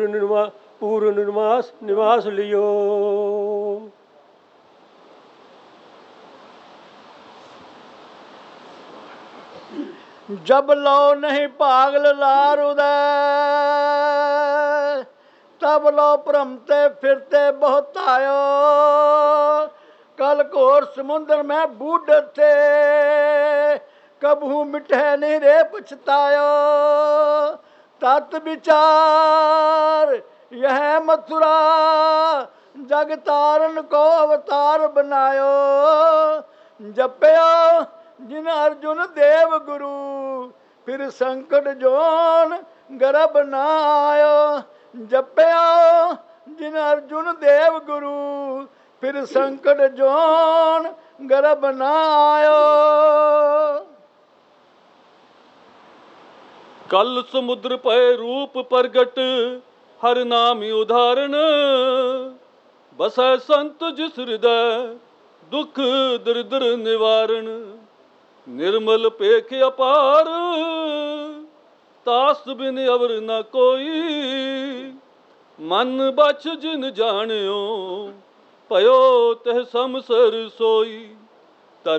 पूर्ण निवास लियो। जब लो नहीं पागल लार उदय, तब लो भ्रमते फिरते बहुत आयो। कल घोर समुद्र में बूढ़ थे, कबहू मिठे नहीं रे पछतायो। तत् विचार यह मथुरा, जग तारण को अवतार बनायो। जपयो जिन अर्जुन देव गुरु, फिर संकट जोन गर्भ न आयो। जपयो जिन अर्जुन देव गुरु, फिर संकट जोन गर्भ न आयो। कल समुद्र पय रूप प्रगट, हर नाम उदाहरण। बसै संत जिस हृदय, दुख दरिद्र निवारण। निर्मल पेख अपार, तास बिन अवर न कोई। मन बछ जिन जानियो, पयो तह समसर सोई।